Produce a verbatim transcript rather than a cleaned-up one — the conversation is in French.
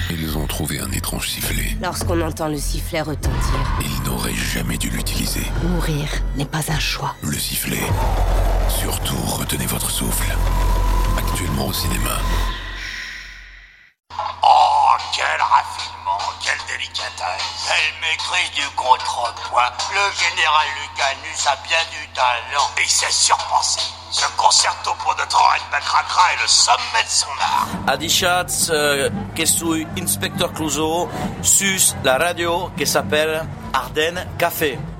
Ils ont trouvé un étrange sifflet. Lorsqu'on entend le sifflet retentir, Ils n'auraient jamais dû l'utiliser. mourir n'est pas un choix. Le sifflet. Surtout, retenez votre souffle. Actuellement au cinéma. Oh, quel raffinement, quelle délicatesse, quelle maîtrise du contrepoint. Le général Lucanus a bien du talent. Et il sait surpenser. Ce concerto pour de Troy Bacracra est le sommet de son art. Adi Schatz, euh, che su Inspector Clouseau, sus la radio che s'appelle Ardennes Café.